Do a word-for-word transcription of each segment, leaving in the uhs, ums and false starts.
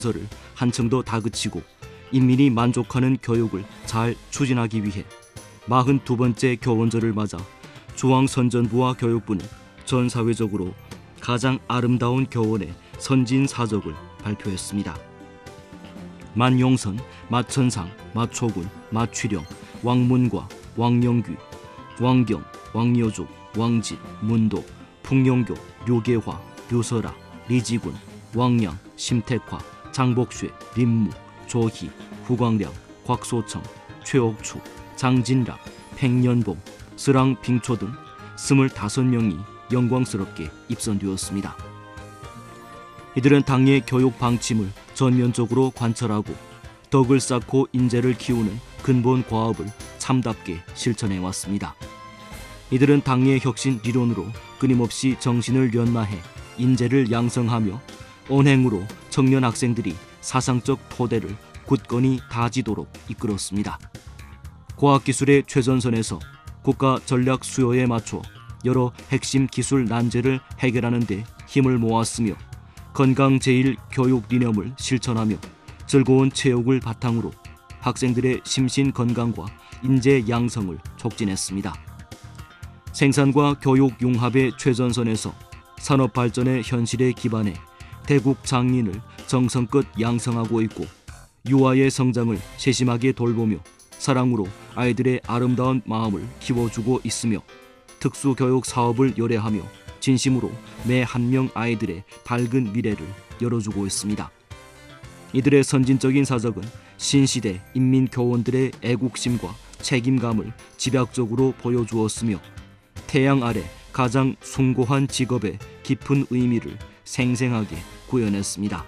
를 한층 더 다그치고 인민이 만족하는 교육을 잘 추진하기 위해 마흔두 번째 교원절을 맞아 중앙선전부와 교육부는 전 사회적으로 가장 아름다운 교원의 선진사적을 발표했습니다. 만용선, 마천상, 마초군, 마취령, 왕문과, 왕영귀, 왕경, 왕여족, 왕짓, 문도, 풍용교, 류계화, 류설아, 리지군, 왕양, 심택화, 장복쇠, 림무, 조희, 후광량, 곽소청, 최옥추, 장진락, 팽년봉, 스랑 빙초 등 스물다섯 명이 영광스럽게 입선되었습니다. 이들은 당의 교육 방침을 전면적으로 관철하고 덕을 쌓고 인재를 키우는 근본 과업을 참답게 실천해 왔습니다. 이들은 당의 혁신 리론으로 끊임없이 정신을 연마해 인재를 양성하며 언행으로 청년 학생들이 사상적 토대를 굳건히 다지도록 이끌었습니다. 과학기술의 최전선에서 국가 전략 수요에 맞춰 여러 핵심 기술 난제를 해결하는 데 힘을 모았으며 건강제일 교육 리념을 실천하며 즐거운 체육을 바탕으로 학생들의 심신 건강과 인재 양성을 촉진했습니다. 생산과 교육 융합의 최전선에서 산업 발전의 현실에 기반해 대국 장인을 정성껏 양성하고 있고 유아의 성장을 세심하게 돌보며 사랑으로 아이들의 아름다운 마음을 키워주고 있으며 특수교육 사업을 열애하며 진심으로 매 한 명 아이들의 밝은 미래를 열어주고 있습니다. 이들의 선진적인 사적은 신시대 인민교원들의 애국심과 책임감을 집약적으로 보여주었으며 태양 아래 가장 숭고한 직업의 깊은 의미를 생생하게 구현했습니다.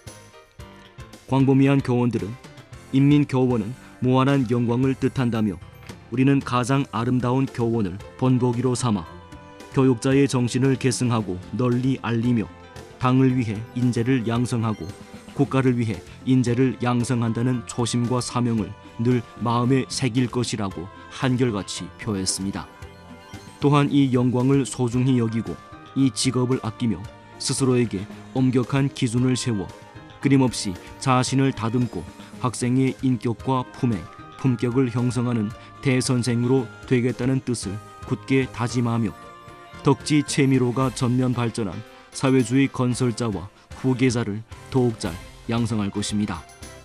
광범위한 교원들은 인민교원은 무한한 영광을 뜻한다며 우리는 가장 아름다운 교원을 본보기로 삼아 교육자의 정신을 계승하고 널리 알리며 당을 위해 인재를 양성하고 국가를 위해 인재를 양성한다는 초심과 사명을 늘 마음에 새길 것이라고 한결같이 표했습니다. 또한 이 영광을 소중히 여기고 이 직업을 아끼며 스스로에게 엄격한 기준을 세워 끊임없이 자신을 다듬고 학생의 인격과 품행, 품격을 형성하는 대선생으로 되겠다는 뜻을 굳게 다짐하며 덕지 채미로가 전면 발전한 사회주의 건설자와 후계자를 더욱 잘 양성할 것입니다.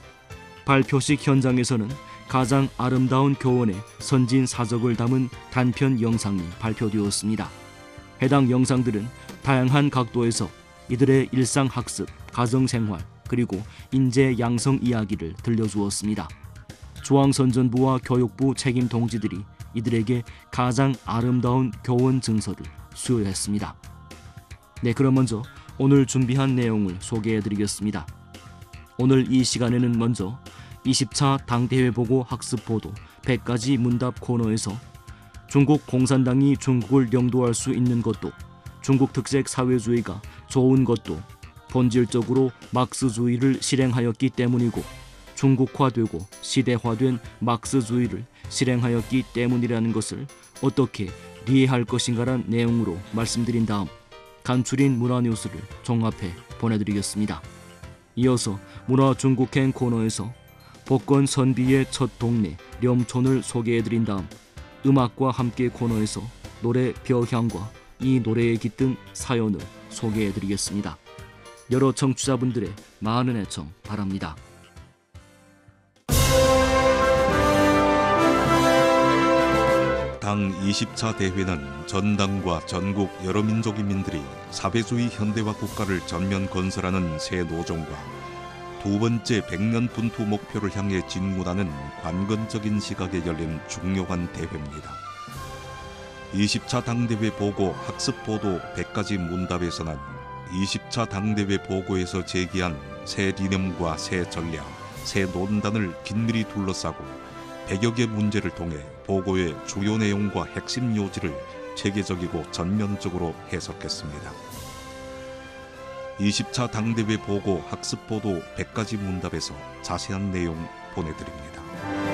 발표식 현장에서는 가장 아름다운 교원의 선진 사적을 담은 단편 영상이 발표되었습니다. 해당 영상들은 다양한 각도에서 이들의 일상 학습, 가정생활, 그리고 인재 양성 이야기를 들려주었습니다. 중앙선전부와 교육부 책임 동지들이 이들에게 가장 아름다운 교원 증서를 수여했습니다. 네, 그럼 먼저 오늘 준비한 내용을 소개해드리겠습니다. 오늘 이 시간에는 먼저 이십 차 당대회 보고 학습 보도 백 가지 문답 코너에서 중국 공산당이 중국을 영도할 수 있는 것도 중국 특색 사회주의가 좋은 것도 본질적으로 막스주의를 실행하였기 때문이고 중국화되고 시대화된 막스주의를 실행하였기 때문이라는 것을 어떻게 이해할 것인가란 내용으로 말씀드린 다음 간추린 문화뉴스를 종합해 보내드리겠습니다. 이어서 문화중국행 코너에서 복권 선비의 첫 동네 렴촌을 소개해드린 다음 음악과 함께 코너에서 노래 벼향과 이 노래에 깃든 사연을 소개해드리겠습니다. 여러 청취자분들의 많은 애청 바랍니다. 당 이십 차 대회는 전당과 전국 여러 민족인민들이 사회주의 현대화 국가를 전면 건설하는 새 노정과 두 번째 백 년 분투 목표를 향해 진군하는 관건적인 시각에 열린 중요한 대회입니다. 이십 차 당대회 보고 학습 보도 백 가지 문답에서는 이십 차 당대회 보고에서 제기한 새 리념과 새 전략, 새 논단을 긴밀히 둘러싸고 백여 개 문제를 통해 보고의 주요 내용과 핵심 요지를 체계적이고 전면적으로 해석했습니다. 이십 차 당대회 보고 학습 보도 백 가지 문답에서 자세한 내용 보내드립니다.